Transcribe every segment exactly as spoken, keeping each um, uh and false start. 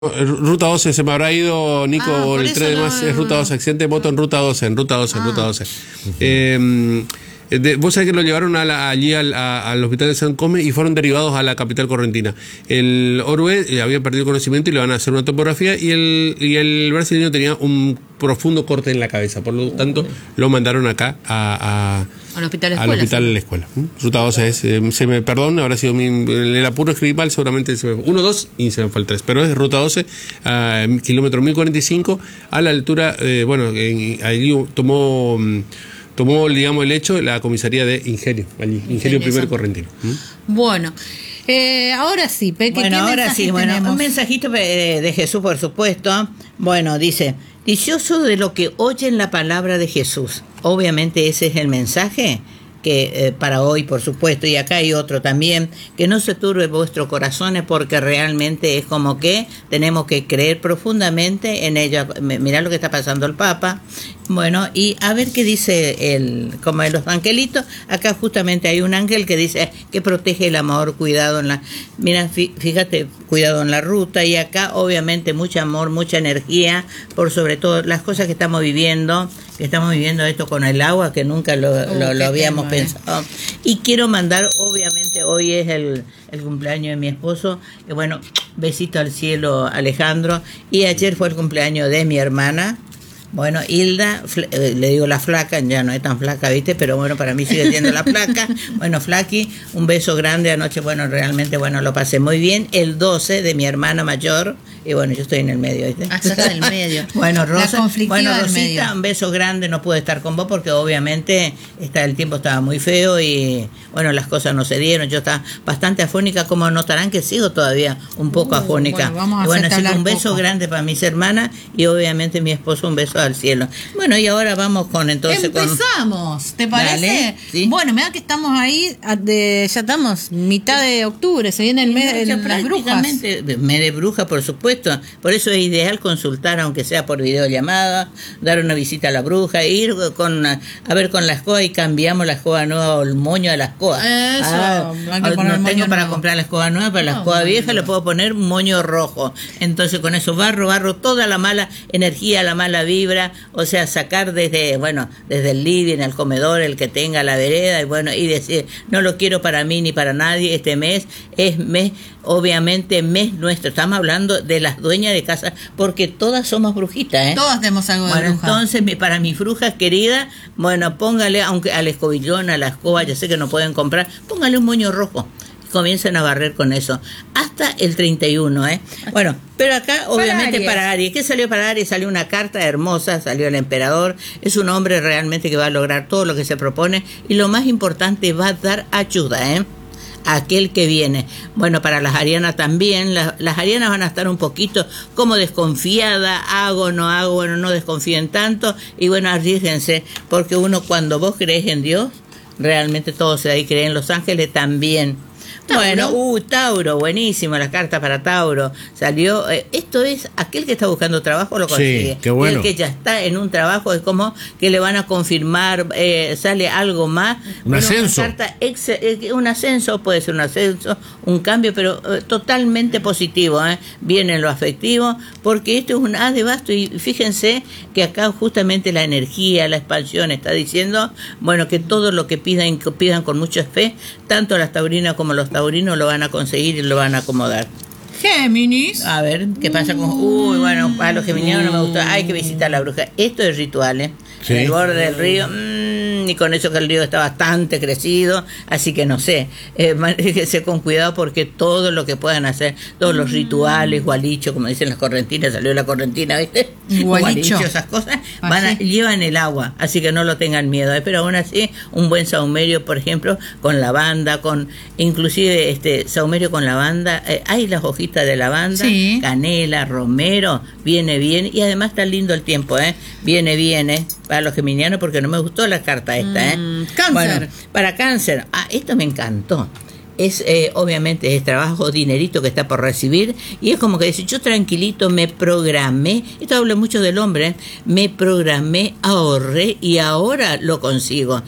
Ruta doce, se me habrá ido, Nico, ah, el tren de más, no, es Ruta doce, accidente de moto en Ruta doce, en Ruta doce, en ah. Ruta doce. Uh-huh. Eh, de, vos sabés que lo llevaron a la, allí al, a, al hospital de San Come y fueron derivados a la capital correntina. El Orue eh, había perdido conocimiento y le van a hacer una topografía, y el, y el brasileño tenía un profundo corte en la cabeza, por lo tanto lo mandaron acá a... a Al hospital de la escuela. Al hospital de la escuela. Ruta doce es, eh, se me perdona, habrá sido mi, el apuro escribí mal, seguramente se me fue uno, dos y se me fue el tres, pero es Ruta doce, uh, kilómetro mil cuarenta y cinco, a la altura, eh, bueno, en, allí tomó, tomó, digamos, el hecho la comisaría de Ingenio, allí, Ingenio, Ingenio primer correntino. ¿Mm? Bueno. Eh, ahora sí, Peque, bueno, ahora sí, bueno, tenemos? Un mensajito de, de Jesús, por supuesto. Bueno, dice: dichoso de lo que oyen la palabra de Jesús. Obviamente ese es el mensaje que eh, para hoy, por supuesto, y acá hay otro también: que no se turbe vuestros corazones, porque realmente es como que tenemos que creer profundamente en ello. Mirá lo que está pasando el Papa. Bueno, y a ver qué dice el, como de los angelitos. Acá justamente hay un ángel que dice que protege el amor, cuidado en la, mira, fíjate, cuidado en la ruta. Y acá obviamente mucho amor, mucha energía, por sobre todo las cosas que estamos viviendo, que estamos viviendo esto con el agua, que nunca lo, uh, lo, lo habíamos tema, pensado. Eh. Y quiero mandar, obviamente hoy es el, el cumpleaños de mi esposo, y bueno, besito al cielo, Alejandro, y ayer fue el cumpleaños de mi hermana. Bueno, Hilda, le digo la flaca, ya no es tan flaca, ¿viste? Pero bueno, para mí sigue siendo la flaca. Bueno, Flaqui, un beso grande anoche. Bueno, realmente, bueno, lo pasé muy bien. El doce de mi hermana mayor, y bueno, yo estoy en el medio, ¿viste? Ah, está en el medio. Bueno, Rosa, bueno, Rosita, medio. Un beso grande. No pude estar con vos porque obviamente está, el tiempo estaba muy feo y bueno, las cosas no se dieron. Yo estaba bastante afónica, como notarán que sigo todavía un poco uh, afónica. Bueno, vamos a y bueno, así que un beso poco. grande para mis hermanas y obviamente mi esposo, un beso al cielo. Bueno, y ahora vamos con entonces empezamos, con... ¿te parece? Dale, ¿sí? Bueno, mira que estamos ahí de, ya estamos mitad de octubre, se viene el mes de las brujas. Mes de brujas, por supuesto. Por eso es ideal consultar, aunque sea por videollamada, dar una visita a la bruja, ir con a ver con la escoba y cambiamos la escoba nueva o el moño de la escoba. Eso, ah, hay que poner no el tengo moño para nuevo. comprar la escoba nueva, pero la no, escoba no, vieja no. le puedo poner un moño rojo. Entonces con eso barro, barro toda la mala energía, la mala vibra. O sea, sacar desde, bueno, desde el living, el comedor, el que tenga la vereda, y bueno, y decir, no lo quiero para mí ni para nadie, este mes es mes, obviamente mes nuestro. Estamos hablando de las dueñas de casa, porque todas somos brujitas, ¿eh? Todas tenemos algo de bueno, bruja. Entonces, para mis brujas queridas, bueno, póngale, aunque al escobillón, a la escoba, ya sé que no pueden comprar, póngale un moño rojo. Comiencen a barrer con eso hasta el treinta y uno, ¿eh? Bueno, pero acá obviamente para Aries. para Aries. ¿Qué salió para Aries? Salió una carta hermosa, salió el emperador. Es un hombre realmente que va a lograr todo lo que se propone y lo más importante, va a dar ayuda, ¿eh? A aquel que viene. Bueno, para las arianas también, las, las arianas van a estar un poquito como desconfiadas, hago, no hago, bueno, no desconfíen tanto y bueno, arriesguense, porque uno cuando vos crees en Dios, realmente todo se da, y creen en los ángeles también. Tauro. Bueno, uh, Tauro, buenísimo, la carta para Tauro. Salió, eh, esto es, aquel que está buscando trabajo lo consigue. Sí, qué bueno. Y el que ya está en un trabajo es como que le van a confirmar, eh, sale algo más. Un ascenso. Una carta ex, eh, un ascenso, puede ser un ascenso, un cambio, pero eh, totalmente positivo, ¿eh? Viene en lo afectivo, porque esto es un haz de basto y fíjense que acá justamente la energía, la expansión está diciendo, bueno, que todo lo que pidan, que pidan con mucha fe, tanto las taurinas como los taurinos lo van a conseguir y lo van a acomodar. Géminis. A ver, ¿qué pasa con...? Uy, bueno, a los geminianos no me gusta. Hay que visitar a la bruja. Esto es ritual, ¿eh? Sí. En el borde del río, mmm, y con eso que el río está bastante crecido, así que no sé, eh, manéjense con cuidado porque todo lo que puedan hacer, todos los rituales, gualicho, como dicen las correntinas, salió la correntina, ¿viste? Gualicho. Gualicho, esas cosas, van a, llevan el agua, así que no lo tengan miedo, ¿eh? Pero aún así, un buen saumerio, por ejemplo, con lavanda, con inclusive este saumerio con lavanda, eh, hay las hojitas de lavanda, sí. Canela, romero, viene bien, y además está lindo el tiempo, ¿eh? Viene bien, ¿eh? Para los geminianos, porque no me gustó la carta esta, ¿eh? Mm, cáncer. Bueno, para cáncer, ah, esto me encantó. Es, eh, obviamente, es trabajo, dinerito que está por recibir, y es como que dice, yo tranquilito me programé, esto habla mucho del hombre, ¿eh? Me programé, ahorré, y ahora lo consigo.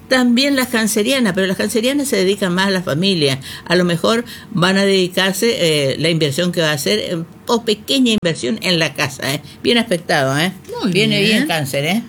También las cancerianas, pero las cancerianas se dedican más a la familia. A lo mejor van a dedicarse eh, la inversión que va a hacer, eh, o pequeña inversión en la casa, ¿eh? Bien aspectado, ¿eh? Muy Viene bien. bien cáncer, ¿eh?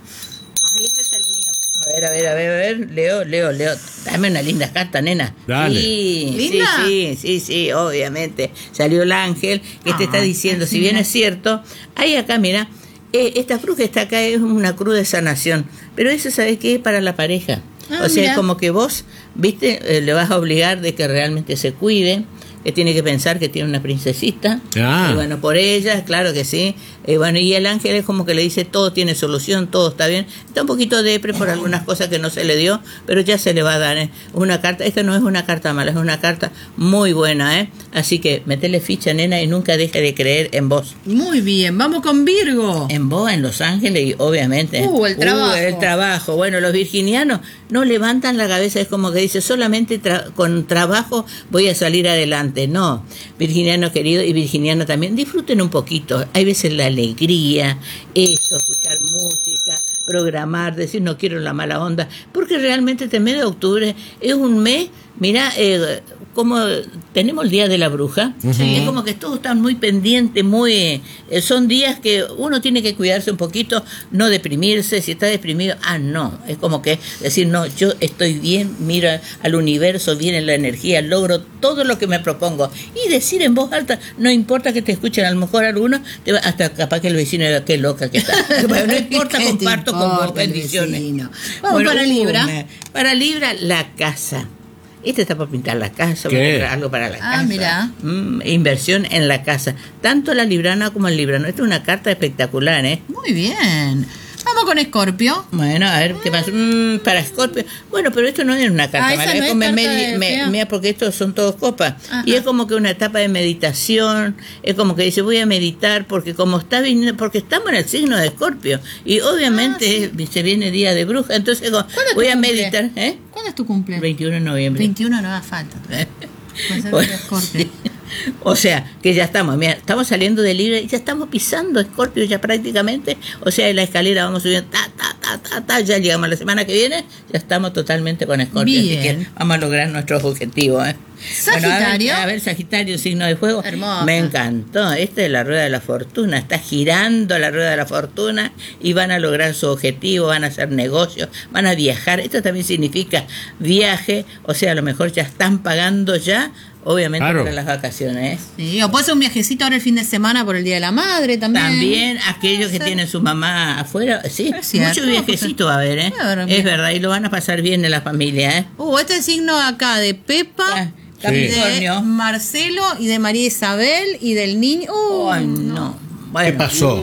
Ay, este es el mío. A ver, a ver, a ver, a ver, Leo, Leo, Leo, dame una linda carta, nena. Dale. Sí, ¿Linda? sí, sí, sí, sí, obviamente. Salió el ángel que te está Ay, diciendo, qué si bien linda. es cierto, hay acá, mira, eh, esta cruz que está acá es una cruz de sanación, pero eso, ¿sabes qué? Es para la pareja. Ah, o sea, mira. es como que vos, viste, eh, le vas a obligar de que realmente se cuide, que tiene que pensar que tiene una princesita. Ah. Y bueno, por ella, claro que sí. Eh, bueno, y el ángel es como que le dice, todo tiene solución, todo está bien. Está un poquito depre por algunas cosas que no se le dio, pero ya se le va a dar, ¿eh? Una carta, esta no es una carta mala, es una carta muy buena, ¿eh? Así que metele ficha, nena, y nunca deje de creer en vos. Muy bien, vamos con Virgo. En vos, en Los Ángeles, y obviamente. Uh, el trabajo. el trabajo. Bueno, los virginianos no levantan la cabeza, es como que dice, solamente tra- con trabajo voy a salir adelante. No, virginiano querido y virginiano también, disfruten un poquito. Hay veces la alegría, eso, escuchar música, programar, decir no quiero la mala onda, porque realmente este mes de octubre es un mes, mira, eh, como tenemos el Día de la Bruja, es como que todos están muy pendientes, muy eh, son días que uno tiene que cuidarse un poquito, no deprimirse, si está deprimido, ah, no, es como que decir, no, yo estoy bien, miro al universo, viene la energía, logro todo lo que me propongo, y decir en voz alta, no importa que te escuchen, a lo mejor algunos, te va, hasta capaz que el vecino diga, qué loca que está, bueno, no importa, ¿Qué te comparto con vos, importa el bendiciones. vecino? Vamos para Libra. una- para Libra, la casa. Este está por pintar la casa, ¿Qué? voy a comprar algo para la Ah, casa. mirá. Mm, inversión en la casa. Tanto la librana como el librano. Esta es una carta espectacular, ¿eh? Muy bien. Vamos con Escorpio. Bueno, a ver qué pasa. Mm, para Scorpio. Bueno, pero esto no es una carta Ah, esa mala. no es es como carta medi- de me- fea. mira, porque estos son todos copas. Ajá. Y es como que una etapa de meditación. Es como que dice, voy a meditar porque como está viniendo, porque estamos en el signo de Escorpio. Y obviamente Ah, se viene día de bruja. Entonces digo, ¿Cuándo es tu voy a cumple? meditar. ¿Eh? ¿Cuándo es tu cumple? El veintiuno de noviembre. veintiuno no da falta. Puede ser Bueno, de Escorpio. sí. O sea, que ya estamos, mira, estamos saliendo de Libra y ya estamos pisando Escorpio ya prácticamente. O sea, en la escalera vamos subiendo, ta, ta, ta, ta, ta, ya llegamos la semana que viene, ya estamos totalmente con Escorpio. Así Bien. que vamos a lograr nuestros objetivos, ¿eh? Sagitario. Bueno, a, ver, a ver, Sagitario, signo de fuego. Hermosa. Me encantó. Esta es la rueda de la fortuna. Está girando la rueda de la fortuna y van a lograr su objetivo, van a hacer negocios, van a viajar. Esto también significa viaje. O sea, a lo mejor ya están pagando ya, obviamente, Claro. para las vacaciones. Sí, o puede ser un viajecito ahora el fin de semana por el Día de la Madre también. También aquellos que Sí. tienen su mamá afuera, sí, Es cierto. muchos viajecitos va a haber, ¿eh? Claro, Es bien. verdad, y lo van a pasar bien en la familia, ¿eh? Uh, este signo acá de Pepa, Ah, y de Capricornio. Marcelo y de María Isabel y del niño. Uh, Ay, no. Bueno. ¿Qué pasó?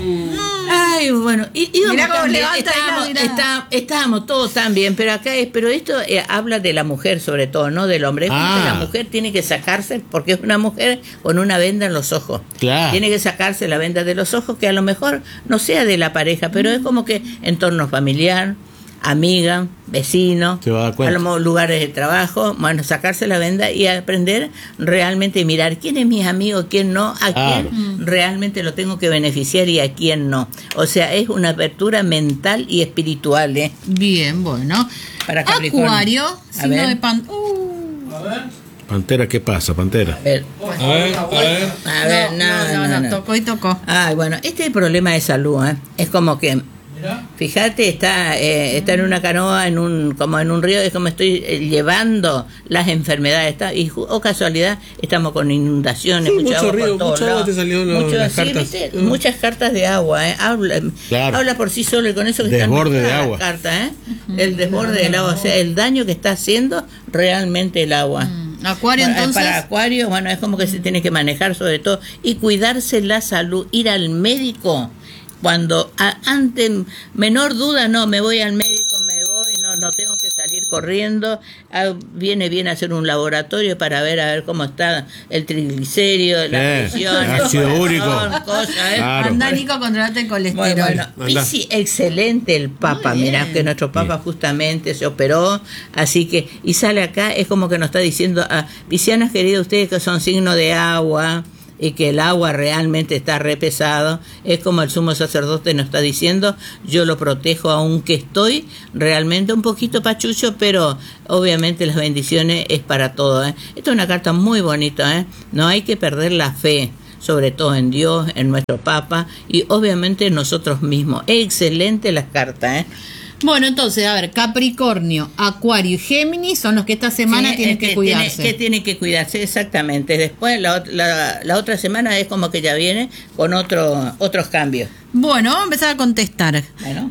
Ay, bueno, y, y Mirá cómo tan bien, levanta ahí la estábamos, mirada. está- estábamos todos tan bien, pero acá es, pero esto eh, habla de la mujer sobre todo, no del hombre. Es como Ah. que la mujer tiene que sacarse, porque es una mujer con una venda en los ojos. Claro. Tiene que sacarse la venda de los ojos, que a lo mejor no sea de la pareja, pero es como que entorno familiar, amiga, vecino, Se va a dar cuenta. lo mejor lugares de trabajo, bueno, sacarse la venda y aprender realmente a mirar quién es mi amigo, quién no, a Claro. quién realmente lo tengo que beneficiar y a quién no. O sea, es una apertura mental y espiritual, ¿eh? Bien, bueno. Para Capricornio. Acuario, A signo ver. de pan. Uh, Pantera, ¿qué pasa, Pantera? A ver, A ver, a ver. a ver, no, nada, no, no, nada, no, nada. tocó y tocó. Ay, bueno, este es el problema de salud, ¿eh? Es como que, Mira. fíjate, está eh, está en una canoa, en un como en un río, es como estoy eh, llevando las enfermedades, está, y ju- o casualidad, estamos con inundaciones, Sí, mucha mucho agua por río, todos mucha agua lados. te salió en la- Mucho- las sí, cartas. ¿viste? Mm. Muchas cartas de agua, ¿eh? Habla, Claro. habla por sí solo y con eso que están Desborde de mezcladas agua. las cartas, ¿eh? El desborde del agua, o sea, el daño que está haciendo realmente el agua. Mm, Acuario, Bueno, entonces. Para Acuario, bueno, es como que se tiene que manejar sobre todo y cuidarse la salud, ir al médico. Cuando a- ante menor duda, no, me voy al médico, me voy, no, no tengo que salir corriendo. Ah, viene bien hacer un laboratorio para ver a ver cómo está el triglicérido, la Eh, presión, el el ácido corazón, úrico. cosas, ¿eh? Claro. Anda, Nico, controlate el colesterol. Bueno, bueno, Anda. y sí, excelente el Papa, Muy bien. mirá que nuestro Papa justamente se operó, así que, y sale acá, es como que nos está diciendo, a Piscianas queridos, ustedes que son signo de agua, y que el agua realmente está re pesado, es como el sumo sacerdote nos está diciendo, yo lo protejo aunque estoy realmente un poquito pachucho, pero obviamente las bendiciones es para todo, ¿eh? Esta es una carta muy bonita, ¿eh? No hay que perder la fe, sobre todo en Dios, en nuestro Papa y obviamente en nosotros mismos. Excelente las cartas, ¿eh? Bueno, entonces, a ver, Capricornio, Acuario y Géminis son los que esta semana sí, tienen que, que cuidarse. Tiene, que tienen que cuidarse, exactamente. Después, la, la, la otra semana es como que ya viene con otro, otros cambios. Bueno, vamos a empezar a contestar. Bueno.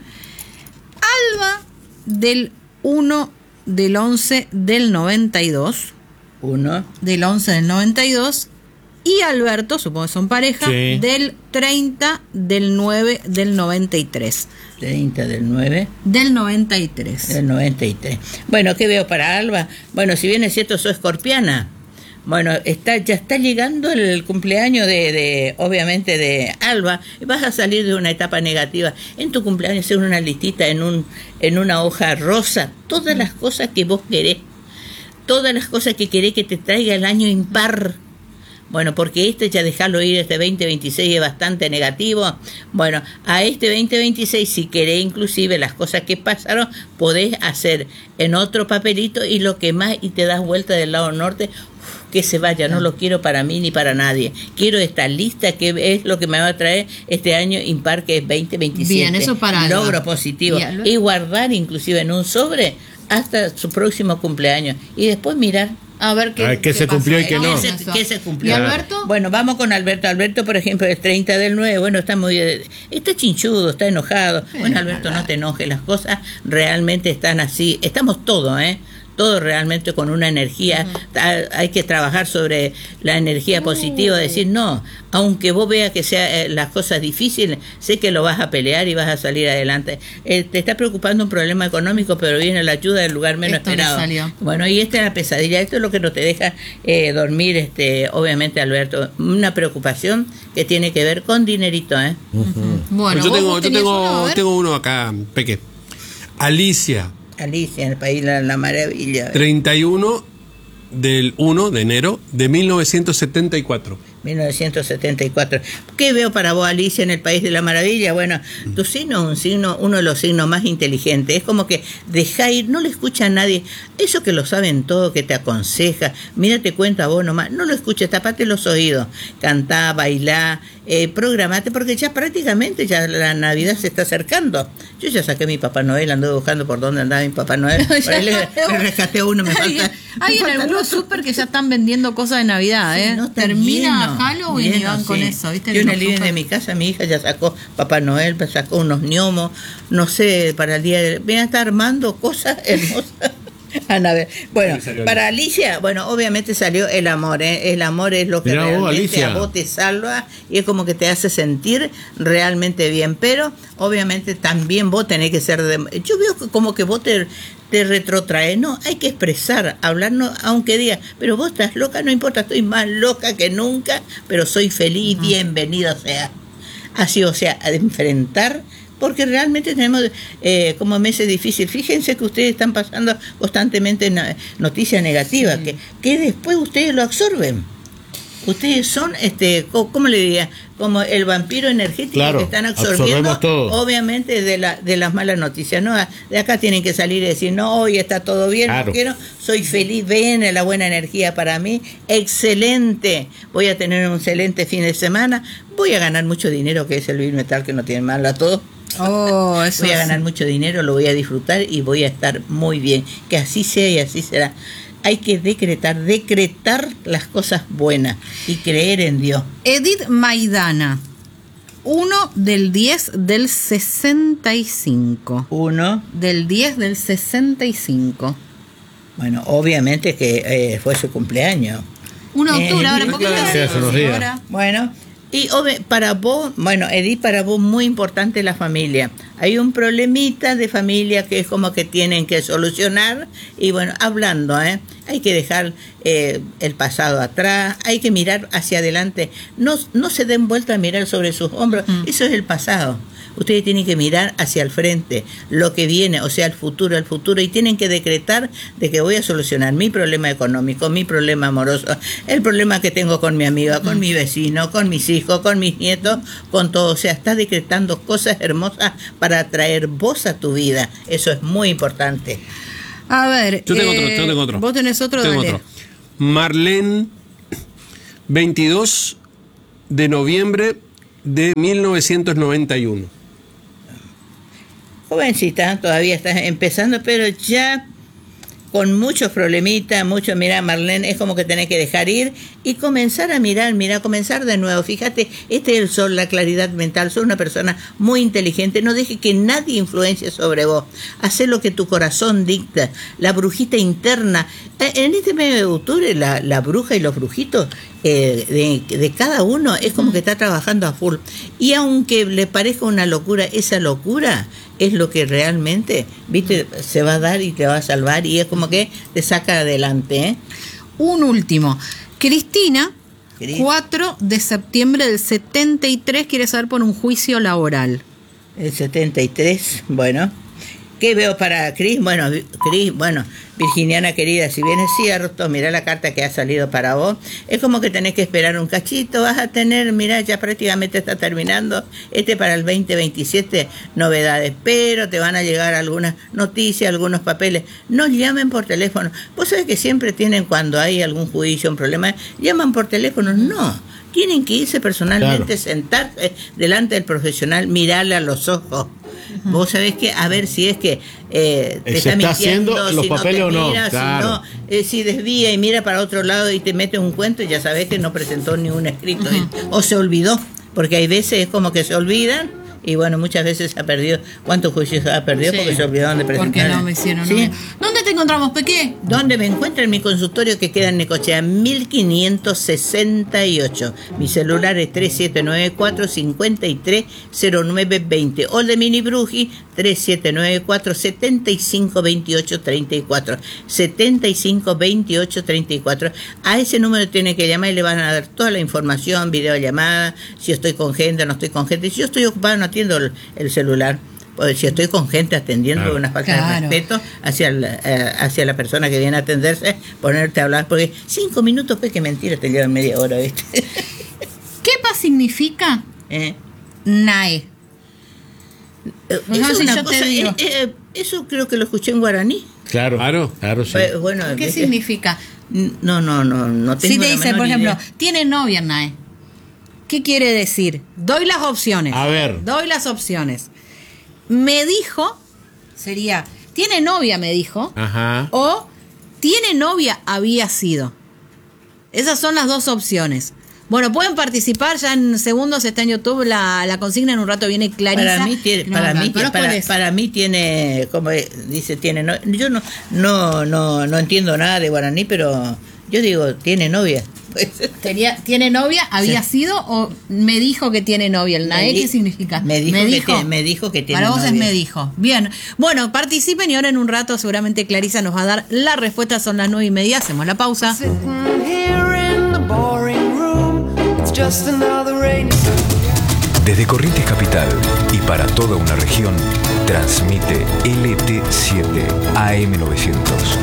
Alba, del uno del once del noventa y dos. uno. Del once del noventa y dos. Y Alberto, supongo que son pareja, sí. Del treinta del nueve del noventa y tres. treinta del nueve. Del noventa y tres. Del noventa y tres. Bueno, ¿qué veo para Alba? Bueno, si bien es cierto, soy escorpiana. Bueno, está, ya está llegando el cumpleaños de, de, obviamente, de Alba. Vas a salir de una etapa negativa. En tu cumpleaños, hacer una listita en, un, en una hoja rosa. Todas las cosas que vos querés. Todas las cosas que querés que te traiga el año impar. Bueno, porque este ya dejarlo ir, este veinte veintiséis es bastante negativo. Bueno, a este veinte veintiséis, si querés inclusive las cosas que pasaron, podés hacer en otro papelito y lo que más, y te das vuelta del lado norte, uf, que se vaya, no lo quiero para mí ni para nadie. Quiero esta lista que es lo que me va a traer este año impar, que es veinte veintisiete. Bien, eso para logro positivo. Bien. Y guardar inclusive en un sobre hasta su próximo cumpleaños. Y después mirar. A ver qué, a ver qué, qué se cumplió y qué no. ¿Qué se, qué se cumplió? ¿Y Alberto? Bueno, vamos con Alberto. Alberto, por ejemplo, es treinta del nueve. Bueno, está muy... Está chinchudo, está enojado. Sí, bueno, Alberto, no te enojes. Las cosas realmente están así. Estamos todos, ¿eh? Todo realmente con una energía. Uh-huh. Hay que trabajar sobre la energía positiva. Uh-huh. Decir, no, aunque vos veas que sea eh, las cosas difíciles, sé que lo vas a pelear y vas a salir adelante. Eh, te está preocupando un problema económico, pero viene la ayuda del lugar menos esto esperado. Bueno, y esta es la pesadilla. Esto es lo que no te deja eh, dormir, este, obviamente, Alberto. Una preocupación que tiene que ver con dinerito, ¿eh? Uh-huh. Bueno, yo tengo, yo tengo, uno, tengo uno acá, Peque. Alicia. Alicia, en el país de la, la maravilla. treinta y uno del uno de enero de mil novecientos setenta y cuatro. mil novecientos setenta y cuatro. ¿Qué veo para vos, Alicia, en el país de la maravilla? Bueno, tu signo es un signo, uno de los signos más inteligentes. Es como que deja ir, no le escucha a nadie. Eso que lo saben todo, que te aconseja, mírate cuenta vos nomás, no lo escuches, tapate los oídos. Cantá, bailá, eh, programate, porque ya prácticamente ya la Navidad se está acercando. Yo ya saqué a mi Papá Noel, anduve buscando por dónde andaba mi Papá Noel. Por ahí le, le rescaté uno, me falta. Hay en algunos súper que ya están vendiendo cosas de Navidad, ¿eh? Sí, no termina lleno, Halloween lleno, y van sí. con eso, ¿viste? Yo en el living de mi casa, mi hija ya sacó Papá Noel, sacó unos gnomos, no sé, para el día de... Ven a estar armando cosas hermosas. Ana, a ver. Bueno, para Alicia, bueno, obviamente salió el amor, ¿eh? El amor es lo que Mirá realmente vos, a vos te salva y es como que te hace sentir realmente bien, pero obviamente también vos tenés que ser de... Yo veo como que vos te, te retrotraes, no, hay que expresar, hablar, no, aunque diga, pero vos estás loca, no importa, estoy más loca que nunca, pero soy feliz, uh-huh. bienvenido sea. Así, o sea, a enfrentar... Porque realmente tenemos eh, como meses difíciles. Fíjense que ustedes están pasando constantemente noticias negativas, sí. que, que después ustedes lo absorben. Ustedes son, este, ¿cómo le diría? Como el vampiro energético, claro, que están absorbiendo, obviamente, de la de las malas noticias. No, de acá tienen que salir y decir, no, hoy está todo bien, claro. no quiero, soy feliz, ven la buena energía para mí, excelente, voy a tener un excelente fin de semana, voy a ganar mucho dinero, que es el Bill Metal, que no tiene mal a todo. Oh, eso voy a ganar sí. mucho dinero, lo voy a disfrutar y voy a estar muy bien. Que así sea y así será. Hay que decretar, decretar las cosas buenas y creer en Dios. Edith Maidana, uno del diez del sesenta y cinco. uno del diez del sesenta y cinco. Bueno, obviamente que eh, fue su cumpleaños. uno de octubre, eh, ahora, porque claro, hace unos días. Bueno. Y para vos, bueno, Edith, para vos muy importante la familia. Hay un problemita de familia que es como que tienen que solucionar y bueno, hablando, ¿eh? Hay que dejar eh, el pasado atrás, hay que mirar hacia adelante. No, no se den vuelta a mirar sobre sus hombros, mm. eso es el pasado. Ustedes tienen que mirar hacia el frente, lo que viene, o sea, el futuro, el futuro, y tienen que decretar de que voy a solucionar mi problema económico, mi problema amoroso, el problema que tengo con mi amiga, con mi vecino, con mis hijos, con mis nietos, con todo. O sea, estás decretando cosas hermosas para atraer vos a tu vida. Eso es muy importante. A ver, yo tengo eh, otro, yo tengo otro. Vos tenés otro, tengo dale. otro. Marlene, veintidós de noviembre de mil novecientos noventa y uno. Jovencita, todavía estás empezando, pero ya con muchos problemitas, mucho, mira, Marlene, es como que tenés que dejar ir y comenzar a mirar, mira, comenzar de nuevo. Fíjate, este es el sol, la claridad mental. Sos una persona muy inteligente, no dejes que nadie influencie sobre vos. Hacé lo que tu corazón dicta, la brujita interna. En este mes de octubre, la, la bruja y los brujitos eh, de, de cada uno es como que está trabajando a full. Y aunque le parezca una locura, esa locura es lo que realmente, viste, se va a dar y te va a salvar, y es como que te saca adelante, ¿eh? Un último. Cristina, Cris. cuatro de septiembre del setenta y tres, quiere saber por un juicio laboral. El setenta y tres, bueno. ¿Qué veo para Cris? Bueno, Cris, bueno, virginiana querida, si bien es cierto, mirá la carta que ha salido para vos, es como que tenés que esperar un cachito, vas a tener, mirá, ya prácticamente está terminando, este para el veinte veintisiete, novedades, pero te van a llegar algunas noticias, algunos papeles, no llamen por teléfono. Vos sabés que siempre tienen, cuando hay algún juicio, un problema, llaman por teléfono, no. Tienen que irse personalmente, claro. Sentarse delante del profesional, mirarle a los ojos. Uh-huh. Vos sabés que, a ver si es que eh, te está, está mintiendo, haciendo los si papeles no te o no, mira, claro. si no, eh, si desvía y mira para otro lado y te mete un cuento, y ya sabés que no presentó ni un escrito, uh-huh. O se olvidó, porque hay veces es como que se olvidan. Y bueno, muchas veces se ha perdido. ¿Cuántos juicios ha perdido? Sí. Porque se olvidaron de presentar. Porque no me hicieron. ¿Sí? No. ¿Dónde te encontramos, Peque? ¿Dónde me encuentro? En mi consultorio que queda en Necochea, mil quinientos sesenta y ocho. Mi celular es tres siete nueve cuatro, cinco tres, cero nueve dos cero. O el de Mini Bruji, tres siete nueve cuatro, siete cinco dos ocho tres cuatro. siete cinco dos ocho tres cuatro. A ese número tiene que llamar y le van a dar toda la información, videollamada, si estoy con gente, no estoy con gente. Si yo estoy ocupado, no atiendo el, el celular. Pues si estoy con gente atendiendo, claro. Una falta claro. de respeto hacia la, eh, hacia la persona que viene a atenderse, ponerte a hablar, porque cinco minutos, pues, que mentira, te llevan media hora, ¿viste? ¿Qué pa significa? ¿Eh? Nae. Eh, eso, si yo cosa, te digo. Eh, eh, eso creo que lo escuché en guaraní. Claro, claro, claro, sí. Pues, bueno, ¿qué ¿viste? significa? No, no, no, no tengo si te la dice, por ejemplo, idea. Tiene novia, Nae. ¿Qué quiere decir? Doy las opciones. A ver. Doy las opciones. Me dijo, sería, tiene novia, me dijo. Ajá. O tiene novia, había sido. Esas son las dos opciones. Bueno, pueden participar, ya en segundos está en YouTube la, la consigna, en un rato viene Clarisa. Para mí tiene, para, mí, para, para, para mí tiene, como dice, tiene no, yo no, no, no, no entiendo nada de guaraní, pero yo digo, tiene novia. Pues. Tenía, ¿Tiene novia? ¿Había sí. sido? ¿O me dijo que tiene novia? ¿El Nae qué significa? Me dijo, me dijo, que, tiene, me dijo que tiene Para vos novia. es me dijo. Bien. Bueno, participen y ahora en un rato seguramente Clarisa nos va a dar la respuesta. Son las nueve y media. Hacemos la pausa. Desde Corrientes Capital y para toda una región, transmite L T siete A M novecientos.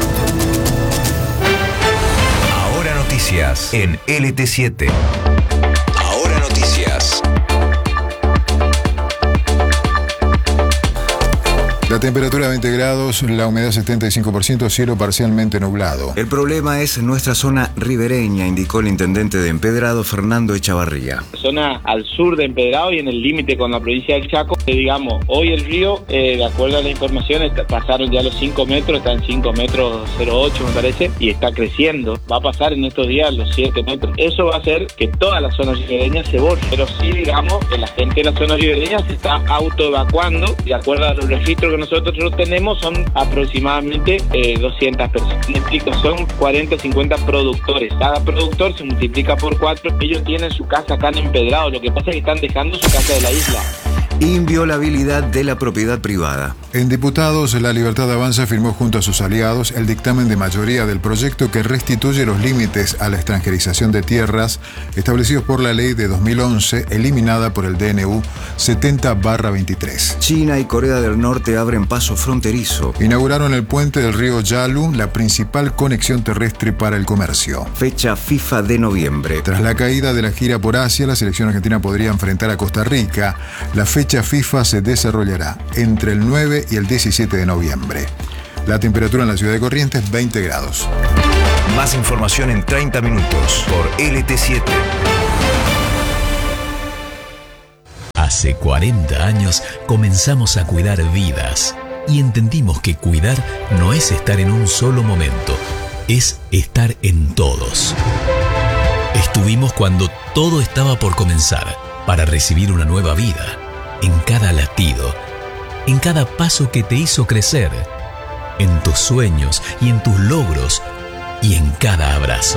Ahora noticias en L T siete. Ahora noticias. La temperatura veinte grados, la humedad setenta y cinco por ciento, cielo parcialmente nublado. El problema es nuestra zona ribereña, indicó el intendente de Empedrado, Fernando Echavarría. Zona al sur de Empedrado y en el límite con la provincia del Chaco. Eh, digamos, hoy el río, eh, de acuerdo a la información, está, pasaron ya los cinco metros, está en cinco metros cero ocho me parece, y está creciendo. Va a pasar en estos días los siete metros. Eso va a hacer que toda la zona ribereña se borre. Pero sí, digamos, que la gente de la zona ribereña se está autoevacuando, de acuerdo a los registros que nosotros tenemos, son aproximadamente eh, doscientas personas. Me explico, son cuarenta, cincuenta productores. Cada productor se multiplica por cuatro. Ellos tienen su casa acá en Empedrado. Lo que pasa es que están dejando su casa de la isla. Inviolabilidad de la propiedad privada. En Diputados, La Libertad Avanza firmó junto a sus aliados el dictamen de mayoría del proyecto que restituye los límites a la extranjerización de tierras establecidos por la ley de dos mil once, eliminada por el D N U setenta barra veintitrés. China y Corea del Norte abren paso fronterizo. Inauguraron el puente del río Yalu, la principal conexión terrestre para el comercio. Fecha FIFA de noviembre. Tras la caída de la gira por Asia, la selección argentina podría enfrentar a Costa Rica. La fecha FIFA se desarrollará entre el nueve y el diecisiete de noviembre. La temperatura en la ciudad de Corrientes, veinte grados. Más información en treinta minutos por L T siete. Hace cuarenta años comenzamos a cuidar vidas y entendimos que cuidar no es estar en un solo momento, es estar en todos. Estuvimos cuando todo estaba por comenzar para recibir una nueva vida, en cada latido, en cada paso que te hizo crecer, en tus sueños y en tus logros y en cada abrazo.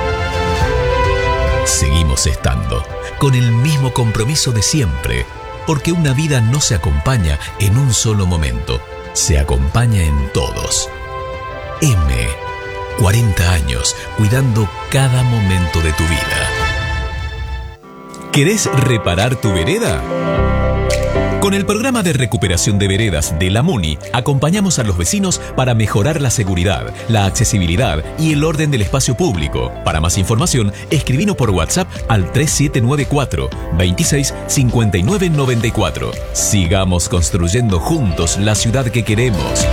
Seguimos estando con el mismo compromiso de siempre, porque una vida no se acompaña en un solo momento, se acompaña en todos. M. cuarenta años cuidando cada momento de tu vida. ¿Querés reparar tu vereda? Con el programa de recuperación de veredas de la MUNI, acompañamos a los vecinos para mejorar la seguridad, la accesibilidad y el orden del espacio público. Para más información, escribinos por WhatsApp al tres siete nueve cuatro, veintiséis, cincuenta y nueve noventa y cuatro. Sigamos construyendo juntos la ciudad que queremos.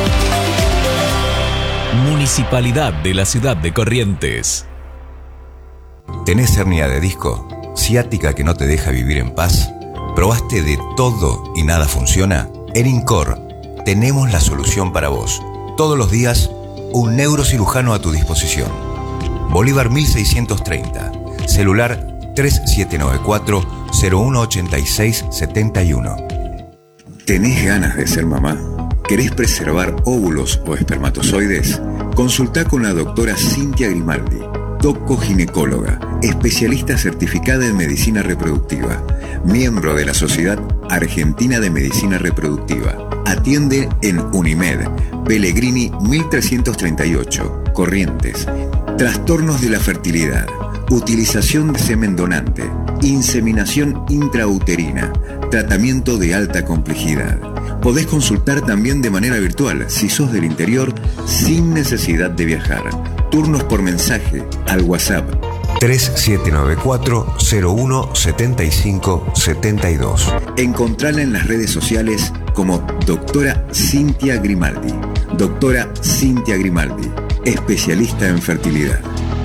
Municipalidad de la Ciudad de Corrientes. ¿Tenés hernia de disco? ¿Ciática que no te deja vivir en paz? ¿Probaste de todo y nada funciona? En INCOR tenemos la solución para vos. Todos los días, un neurocirujano a tu disposición. Bolívar mil seiscientos treinta. Celular tres siete nueve cuatro, cero uno ocho seis siete uno. ¿Tenés ganas de ser mamá? ¿Querés preservar óvulos o espermatozoides? Consultá con la doctora Cintia Grimaldi, doco-ginecóloga, especialista certificada en medicina reproductiva, miembro de la Sociedad Argentina de Medicina Reproductiva. Atiende en Unimed, Pellegrini mil trescientos treinta y ocho, Corrientes. Trastornos de la fertilidad, utilización de semen donante, inseminación intrauterina, tratamiento de alta complejidad. Podés consultar también de manera virtual si sos del interior sin necesidad de viajar. Turnos por mensaje al WhatsApp tres siete nueve cuatro, cero uno siete cinco siete dos. Encontrala en las redes sociales como doctora Cintia Grimaldi. Doctora Cintia Grimaldi, especialista en fertilidad.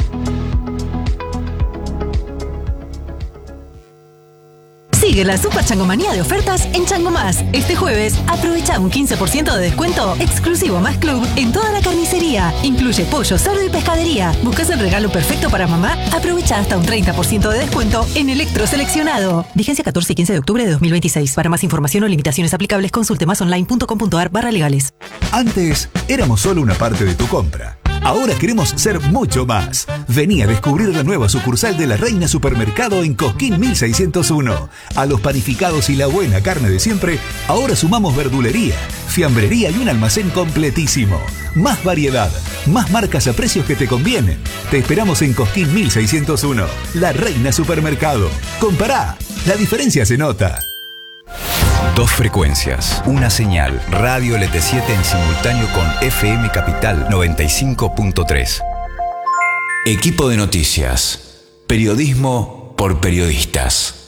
Sigue la super changomanía de ofertas en Chango Más. Este jueves, aprovecha un quince por ciento de descuento exclusivo más club en toda la carnicería. Incluye pollo, cerdo y pescadería. ¿Buscas el regalo perfecto para mamá? Aprovecha hasta un treinta por ciento de descuento en electro seleccionado. Vigencia catorce y quince de octubre de dos mil veintiséis. Para más información o limitaciones aplicables, consulte masonline punto com punto ar barra legales. Antes, éramos solo una parte de tu compra. Ahora queremos ser mucho más. Vení a descubrir la nueva sucursal de La Reina Supermercado en Cosquín mil seiscientos uno. A los panificados y la buena carne de siempre, ahora sumamos verdulería, fiambrería y un almacén completísimo. Más variedad, más marcas a precios que te convienen. Te esperamos en Cosquín mil seiscientos uno. La Reina Supermercado. Compará, la diferencia se nota. Dos frecuencias, una señal, Radio L T siete en simultáneo con F M Capital noventa y cinco punto tres. Equipo de noticias, periodismo por periodistas.